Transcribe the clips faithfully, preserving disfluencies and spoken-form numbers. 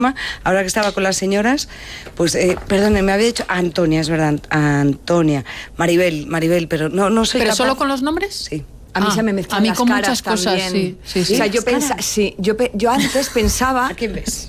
ahora que estaba con las señoras, pues, eh, perdone, me había dicho Antonia, es verdad, Antonia, Maribel, Maribel, pero no, no soy ¿Pero capaz. solo con los nombres? Sí. A mí Ah, se me mezclan a mí las con caras muchas cosas, también. sí, sí, sí. O sea, yo, ¿Las pensa, caras? sí, yo, pe, yo antes pensaba... ¿A quién ves?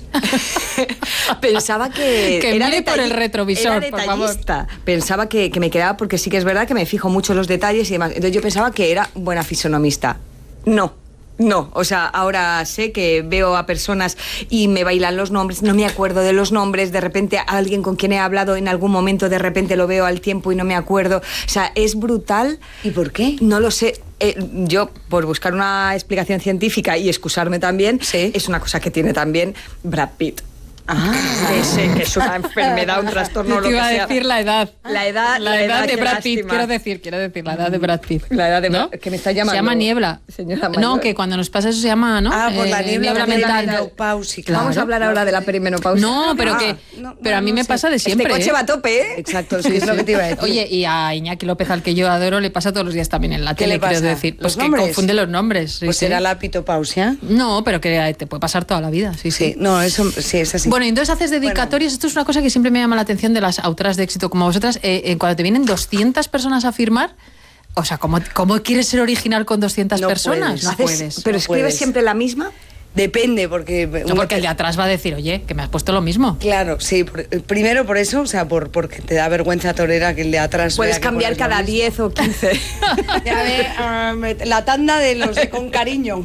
pensaba que... Que era mire por detalli- el retrovisor, era por favor. detallista. Pensaba que, que me quedaba, porque sí que es verdad que me fijo mucho en los detalles y demás. Entonces yo pensaba que era buena fisonomista. No. No, o sea, ahora sé que veo a personas y me bailan los nombres, no me acuerdo de los nombres, de repente a alguien con quien he hablado en algún momento, de repente lo veo al tiempo y no me acuerdo. O sea, es brutal. ¿Y por qué? No lo sé. Eh, yo, por buscar una explicación científica y excusarme también, Sí. es una cosa que tiene también Brad Pitt. Ah, Que sé que es una enfermedad, un trastorno, Yo lo te que iba a sea. decir la edad. La edad, La, edad, de qué Brad Pitt, lástima. quiero decir, quiero decir, la edad de Brad Pitt. La edad de ¿no? Brad- que me está llamando. Se llama niebla. Señora no, mayor. que cuando nos pasa eso se llama, ¿no? ah por la Eh, niebla, niebla de la mental. menopausia, claro. Vamos a hablar ahora de la perimenopausia. No, pero Ah, que no, pero no, a mí no me sé. pasa de siempre. Este coche ¿eh? va a tope, ¿eh? Exacto, sí, es lo que te iba a decir. Oye, y a Iñaki López, al que yo adoro, le pasa todos los días también en la ¿Qué tele, le quiero pasa? decir. Pues ¿Los que nombres? confunde los nombres. sí, Pues sí. será la pitopausia. No, pero que te puede pasar toda la vida, sí, sí. Sí, no, eso sí es así. Bueno, y entonces haces dedicatorias. Esto es una cosa que siempre me llama la atención de las autoras de éxito como vosotras. Eh, eh, cuando te vienen doscientas personas a firmar, o sea, ¿cómo, cómo quieres ser original con doscientas No personas? puedes. No Haces- puedes. pero no escribes puedes. siempre la misma. Depende, porque... No, porque el de atrás va a decir, oye, que me has puesto lo mismo. Claro, sí. por- primero por eso, o sea, por porque te da vergüenza torera que el de atrás... Puedes vea que cambiar pones lo cada mismo. diez o quince. Ya ve, ah, me- la tanda de los de con cariño.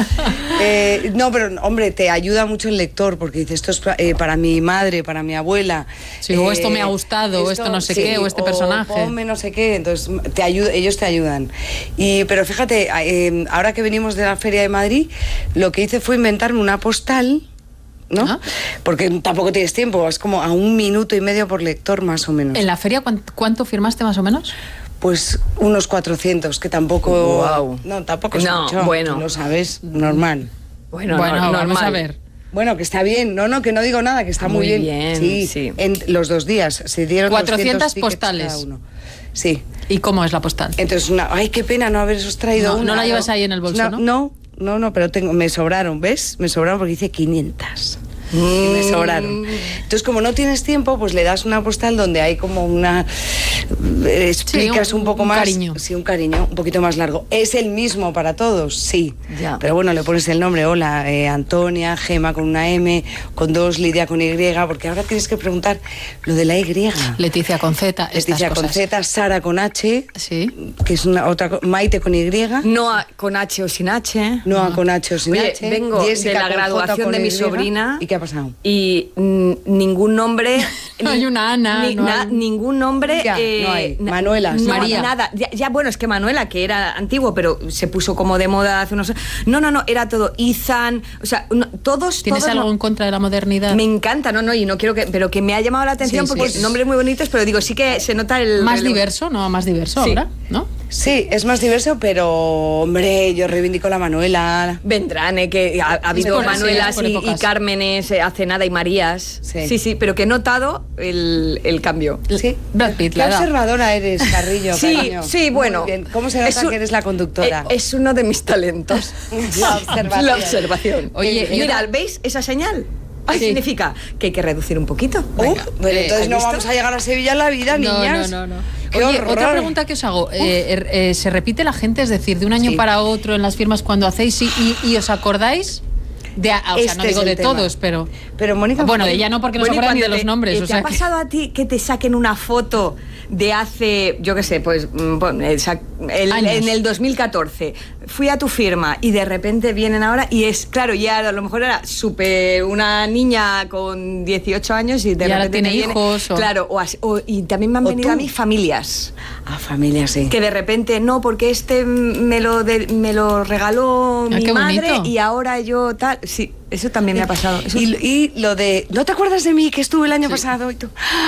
Eh, no, pero hombre, te ayuda mucho el lector, porque dices, esto es pa- eh, para mi madre, para mi abuela. Sí, o esto me ha gustado, o esto no sé qué, o este personaje. Ponme no sé qué, entonces te ayuda, ellos te ayudan. Y, pero fíjate, eh, ahora que venimos de la Feria de Madrid, lo que hice fue inventarme una postal, ¿no? Ah. Porque tampoco tienes tiempo, es como a un minuto y medio por lector más o menos. ¿En la feria cuán- cuánto firmaste más o menos? Pues unos cuatrocientos, que tampoco... Guau. No, tampoco es No, mucho, bueno. Lo sabes, normal. Bueno, bueno, no- vamos normal. a ver. Bueno, que está bien, no, no, que no digo nada, que está muy, Muy bien. bien, Sí, sí. en los dos días se dieron cuatrocientas doscientos tickets postales. cada uno. Sí. ¿Y cómo es la postal? Entonces, una, ay, qué pena no haberos traído No, una. no la llevas ahí en el bolso, ¿no? No, no, no, pero tengo, me sobraron, ¿ves? Me sobraron porque hice quinientas. Y me sobraron. Entonces, como no tienes tiempo, pues le das una postal donde hay como una... eh, explicas Sí, un- un, poco un más... cariño. Sí, un cariño, un poquito más largo. ¿Es el mismo para todos? Sí. Ya. Pero bueno, le pones el nombre, hola, eh, Antonia, Gema con una M, con dos, Lidia con Y, porque ahora tienes que preguntar lo de la Y. Leticia con Z, estas Leticia con cosas. Z, Sara con H, Sí. que es una otra, co- Maite con Y, Noa con H o sin H. Noa con H o sin Oye, H, vengo Jessica de la con J graduación con de mi Y. sobrina. ¿Y qué ha pasado? Y mm, ningún nombre. No hay una Ana, ni- no na- hay- Ningún nombre. Ya, eh, no hay. na- Manuela, no, María. Nada. Ya, ya, bueno, es que Manuela, que era antiguo, pero se puso como de moda hace unos. No, no, no, era todo. Ethan. O sea, no, todos. ¿Tienes todos algo no- en contra de la modernidad? Me encanta, no, no, y no quiero que. Pero que me ha llamado la atención Sí, sí, porque sí. nombres muy bonitos, pero digo, sí que se nota el. Más el- diverso, ¿no? Más diverso Sí. ahora, ¿no? Sí, es más diverso, pero hombre, yo reivindico la Manuela. Vendrán, eh, que ha, ha habido por- Manuelas sí, por y, y épocas. Cármenes eh, hace nada y Marías. Sí. sí, sí, pero que he notado el, el cambio. Sí. Brad Pitt, Qué la edad. observadora eres, Carrillo, Sí, cariño. sí, Muy bueno. bien. ¿Cómo se nota Es un- que eres la conductora? Eh, Es uno de mis talentos. La observación. La observación. Oye, Oye, y mira, otra- ¿veis esa señal? ¿Qué Sí. significa? Que hay que reducir un poquito. Uh, Venga, pero eh, entonces ¿has no visto? vamos a llegar a Sevilla en la vida, No, niñas. no, no, no. Qué Oye, horror. otra pregunta que os hago. Eh, er- eh, ¿Se repite la gente? Es decir, de un año Sí. para otro en las firmas cuando hacéis y, y- y os acordáis? De, a- o sea, Este no es digo el de tema. todos, pero... Pero Mónica, Bueno, de ella no, porque no se Bueno, y acuerdan de cuando los te- nombres. ¿Te o sea, ha que- pasado a ti que te saquen una foto de hace, yo qué sé, pues mm, pon, el sa- el- Años. en el dos mil catorce? Fui a tu firma y de repente vienen ahora y es, claro, ya a lo mejor era súper una niña con dieciocho años y de Y ahora repente tiene te viene- hijos o- Claro, o así- o- y también me han O venido tú. a mí familias. a familia, sí. Que de repente, no, porque este me lo, de- me lo regaló Ah, mi qué madre bonito. y ahora yo tal. Sí, eso también me ha pasado. Eso- Y, y lo de, ¿no te acuerdas de mí que estuve el año Sí. pasado? Y tú,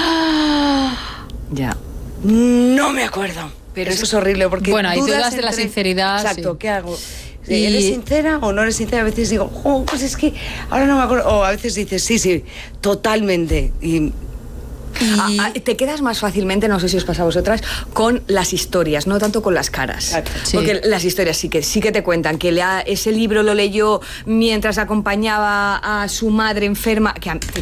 ya. no me acuerdo. Pero eso es horrible porque Bueno, ahí dudas de la sinceridad, Exacto, sí. ¿qué hago? Y- ¿Eres sincera o no eres sincera? A veces digo, oh, pues es que ahora no me acuerdo. O a veces dices, sí, sí, totalmente. Y Ah, ah, te quedas más fácilmente, no sé si os pasa a vosotras, con las historias, no tanto con las caras. Exacto. Sí. Porque las historias sí que sí que te cuentan que le ha- ese libro lo leyó mientras acompañaba a su madre enferma, que, a- que